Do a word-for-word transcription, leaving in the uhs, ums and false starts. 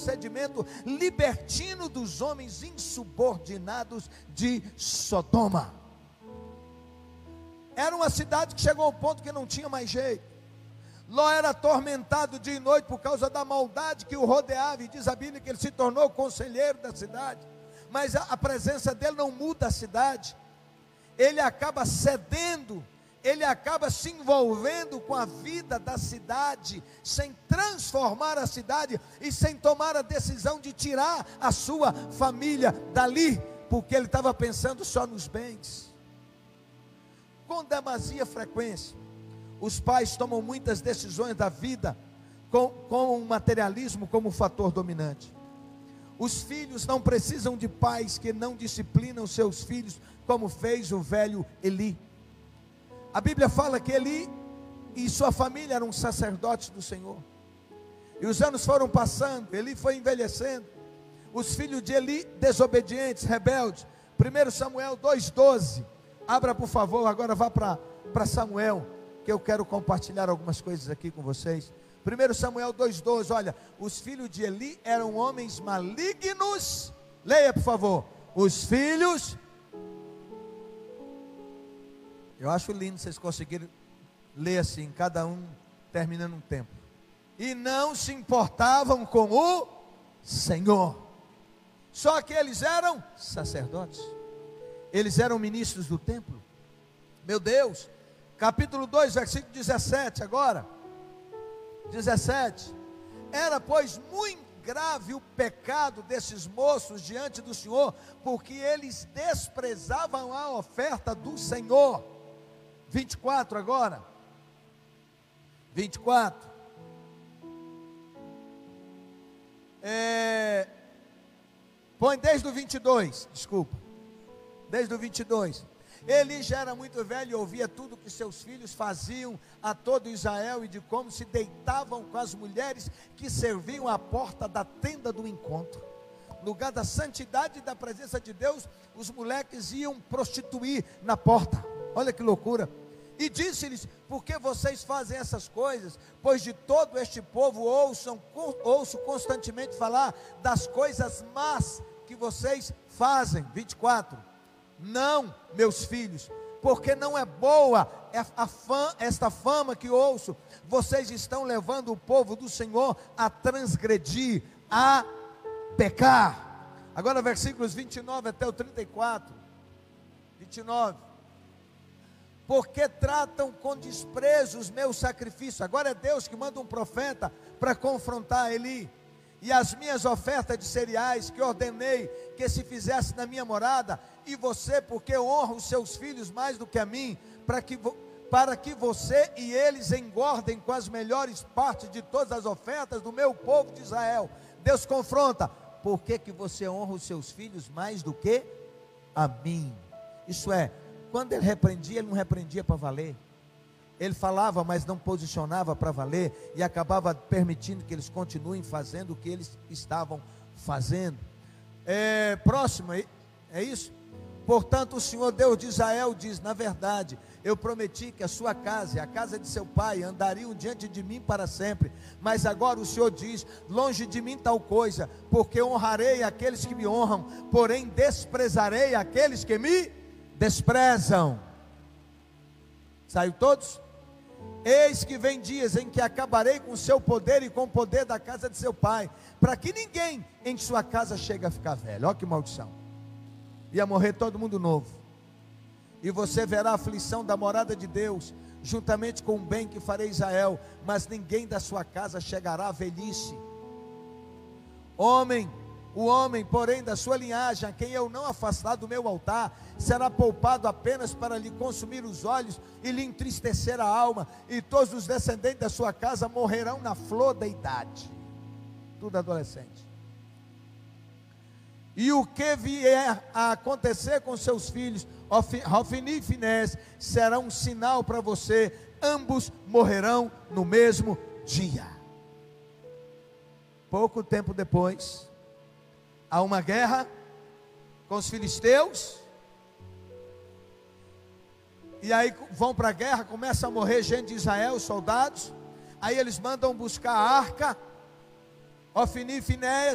procedimento libertino dos homens insubordinados de Sodoma. Era uma cidade que chegou ao ponto que não tinha mais jeito. Ló era atormentado dia e noite por causa da maldade que o rodeava, e diz a Bíblia que ele se tornou conselheiro da cidade. Mas a, a presença dele não muda a cidade. Ele acaba cedendo, ele acaba se envolvendo com a vida da cidade, sem transformar a cidade e sem tomar a decisão de tirar a sua família dali, porque ele estava pensando só nos bens. Com demasia frequência, os pais tomam muitas decisões da vida com, com o materialismo como fator dominante. Os filhos não precisam de pais que não disciplinam seus filhos, como fez o velho Eli. A Bíblia fala que Eli e sua família eram sacerdotes do Senhor. E os anos foram passando, Eli foi envelhecendo. Os filhos de Eli, desobedientes, rebeldes. primeiro Samuel dois, doze. Abra por favor, agora vá para Samuel, que eu quero compartilhar algumas coisas aqui com vocês. primeiro Samuel dois, doze, olha, os filhos de Eli eram homens malignos. Leia por favor, os filhos, eu acho lindo vocês conseguirem ler assim, cada um terminando um tempo. E não se importavam com o Senhor, só que eles eram sacerdotes, eles eram ministros do templo. Meu Deus, capítulo dois, versículo dezessete agora, dezessete, era pois muito grave o pecado desses moços diante do Senhor, porque eles desprezavam a oferta do Senhor. vinte e quatro agora, vinte e quatro, é, põe desde o vinte e dois, desculpa, desde o vinte e dois. Eli já era muito velho e ouvia tudo que seus filhos faziam a todo Israel, e de como se deitavam com as mulheres que serviam à porta da tenda do encontro. No lugar da santidade e da presença de Deus, os moleques iam prostituir na porta. Olha que loucura. E disse-lhes: por que vocês fazem essas coisas? Pois de todo este povo ouçam, ouço constantemente falar das coisas más que vocês fazem. vinte e quatro. Não, meus filhos, porque não é boa a fama, esta fama que ouço. Vocês estão levando o povo do Senhor a transgredir, a pecar. Agora versículos vinte e nove até o trinta e quatro. vinte e nove. Porque tratam com desprezo os meus sacrifícios. Agora é Deus que manda um profeta para confrontar Eli. E as minhas ofertas de cereais que ordenei que se fizesse na minha morada, e você, porque honra os seus filhos mais do que a mim, para que, para que você e eles engordem com as melhores partes de todas as ofertas do meu povo de Israel. Deus confronta: por que que você honra os seus filhos mais do que a mim? Isso é, quando ele repreendia, ele não repreendia para valer. Ele falava, mas não posicionava para valer, e acabava permitindo que eles continuem fazendo o que eles estavam fazendo. É, próximo, é, é isso? Portanto, o Senhor Deus de Israel diz: na verdade, eu prometi que a sua casa e a casa de seu pai andariam diante de mim para sempre. Mas agora o Senhor diz: longe de mim tal coisa, porque honrarei aqueles que me honram, porém desprezarei aqueles que me desprezam. Saiu todos? Eis que vem dias em que acabarei com o seu poder e com o poder da casa de seu pai, para que ninguém em sua casa chegue a ficar velho. Olha que maldição. Ia morrer todo mundo novo. E você verá a aflição da morada de Deus, juntamente com o bem que farei Israel, mas ninguém da sua casa chegará à velhice. Homem, o homem, porém, da sua linhagem, a quem eu não afastar do meu altar, será poupado apenas para lhe consumir os olhos e lhe entristecer a alma, e todos os descendentes da sua casa morrerão na flor da idade. Tudo adolescente. E o que vier a acontecer com seus filhos, Hofni e Finés, será um sinal para você. Ambos morrerão no mesmo dia. Pouco tempo depois, há uma guerra com os filisteus, e aí vão para a guerra, começa a morrer gente de Israel, soldados. Aí eles mandam buscar a arca. Hofni e Finés